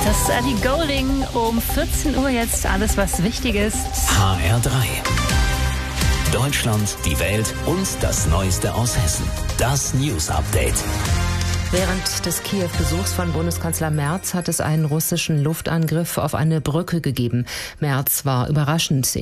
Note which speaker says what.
Speaker 1: Das ist Ellie Goulding um 14 Uhr jetzt. Alles, was wichtig ist.
Speaker 2: HR3. Deutschland, die Welt und das Neueste aus Hessen. Das News Update.
Speaker 3: Während des Kiew-Besuchs von Bundeskanzler Merz hat es einen russischen Luftangriff auf eine Brücke gegeben. Merz war überraschend